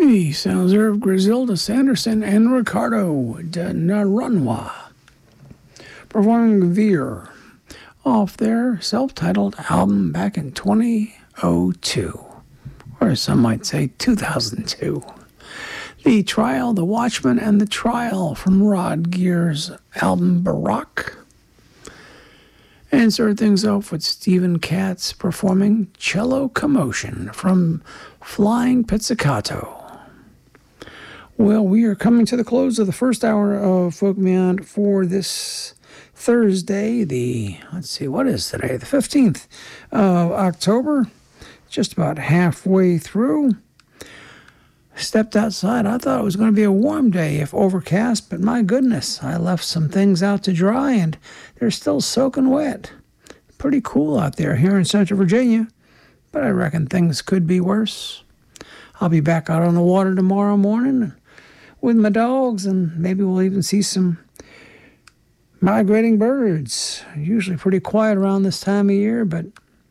The sounds are of Griselda Sanderson and Ricardo de Naranwa performing Veer off their self-titled album back in 2002, or some might say 2002. The Trial, The Watchman, and The Trial from Rod Gear's album Barak. And start things off with Stephen Katz performing Cello Commotion from Flying Pizzicato. Well, we are coming to the close of the first hour of Folk Beyond for this Thursday, what is today? The 15th of October, just about halfway through. Stepped outside. I thought it was going to be a warm day if overcast, but my goodness, I left some things out to dry and they're still soaking wet. Pretty cool out there here in Central Virginia, but I reckon things could be worse. I'll be back out on the water tomorrow morning with my dogs, and maybe we'll even see some migrating birds. Usually pretty quiet around this time of year, but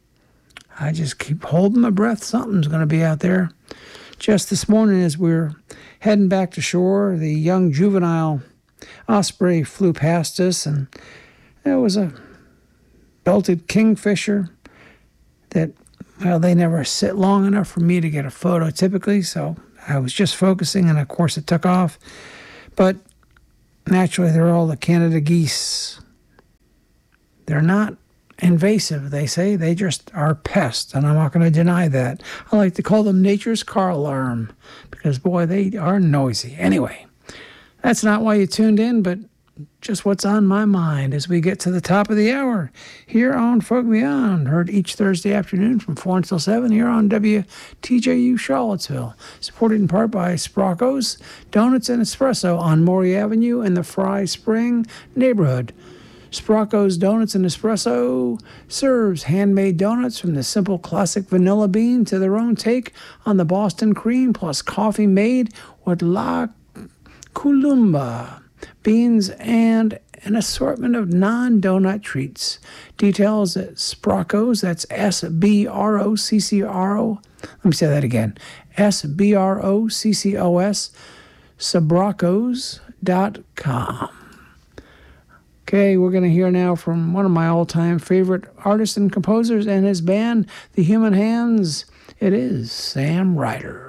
I just keep holding my breath. Something's going to be out there. Just this morning as we were heading back to shore, the young juvenile osprey flew past us, and there was a belted kingfisher that, well, they never sit long enough for me to get a photo typically, so I was just focusing, and of course it took off. But naturally, they're all the Canada geese. They're not invasive, they say. They just are pests, and I'm not going to deny that. I like to call them nature's car alarm because, boy, they are noisy. Anyway, that's not why you tuned in, but just what's on my mind as we get to the top of the hour here on Folk Beyond, heard each Thursday afternoon from 4 until 7 here on WTJU Charlottesville, supported in part by Sprocco's Donuts and Espresso on Maury Avenue in the Fry Spring neighborhood. Sprocco's Donuts and Espresso serves handmade donuts from the simple classic vanilla bean to their own take on the Boston cream, plus coffee made with La Columba beans and an assortment of non-donut treats. Details at Sprocco's, that's S-B-R-O-C-C-R-O. Let me say that again. S-B-R-O-C-C-O-S, Sabroccos.com. Okay, we're going to hear now from one of my all-time favorite artists and composers and his band, The Human Hands. It is Sam Ryder.